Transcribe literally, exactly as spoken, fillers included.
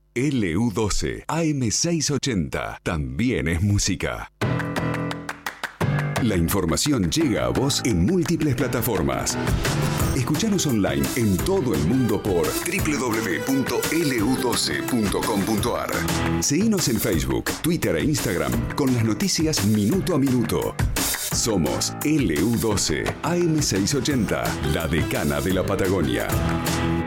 L U doce A M seiscientos ochenta también es música. La información llega a vos en múltiples plataformas. Escuchanos online en todo el mundo por doble u doble u doble u punto L U doce punto com punto A R. Seguinos en Facebook, Twitter e Instagram con las noticias minuto a minuto. Somos L U doce A M seiscientos ochenta, la decana de la Patagonia.